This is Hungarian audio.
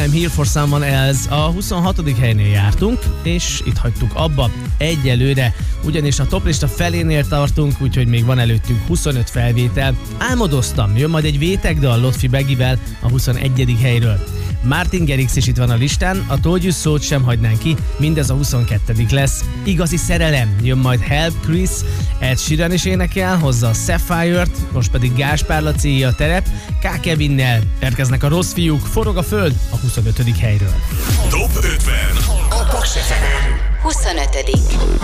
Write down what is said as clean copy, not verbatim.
I'm Here for Someone Else. A 26. helynél jártunk, és itt hagytuk abba egyelőre, ugyanis a toplista felénél tartunk, úgyhogy még van előttünk 25 felvétel. Álmodoztam, jön majd egy vétegdal Lotfi Begivel a 21. helyről. Martin Garrix is itt van a listán, a Told You So-t sem hagynánk ki, mindez a 22. lesz. Igazi szerelem, jön majd Help Chris, Ed Sheeran is énekel, hozza a Sapphire-t, most pedig Gáspár Laci a terep, K. Kevinnel érkeznek a Rossz fiúk, Forog a föld a 25. helyről. Top 50 a Paks FM. 25.